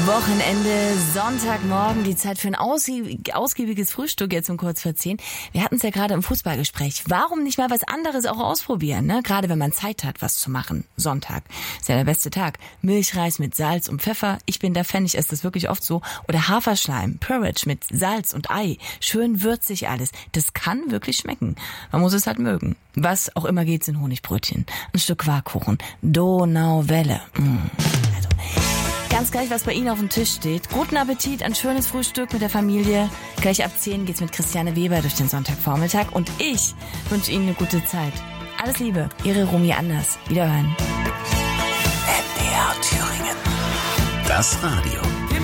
Wochenende, Sonntagmorgen, die Zeit für ein ausgiebiges Frühstück jetzt um kurz vor 10. Wir hatten es ja gerade im Fußballgespräch. Warum nicht mal was anderes auch ausprobieren, ne? Gerade wenn man Zeit hat, was zu machen. Sonntag ist ja der beste Tag. Milchreis mit Salz und Pfeffer. Ich bin der Fan, ich esse das wirklich oft so. Oder Haferschleim, Porridge mit Salz und Ei. Schön würzig alles. Das kann wirklich schmecken. Man muss es halt mögen. Was auch immer geht, sind Honigbrötchen. Ein Stück Quarkkuchen. Donauwelle. Ganz gleich, was bei Ihnen auf dem Tisch steht. Guten Appetit, ein schönes Frühstück mit der Familie. Gleich ab 10 geht's mit Christiane Weber durch den Sonntagvormittag. Und ich wünsche Ihnen eine gute Zeit. Alles Liebe, Ihre Romy Anders. Wiederhören. NDR Thüringen. Das Radio.